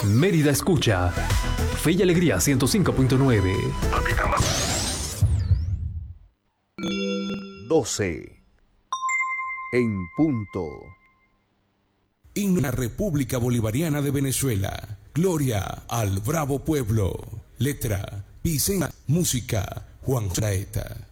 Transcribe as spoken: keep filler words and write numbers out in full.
Mérida escucha. Fe y Alegría ciento cinco punto nueve. doce. En punto. En la República Bolivariana de Venezuela. Gloria al bravo pueblo. Letra, Vicente. Música, Juan Saeta.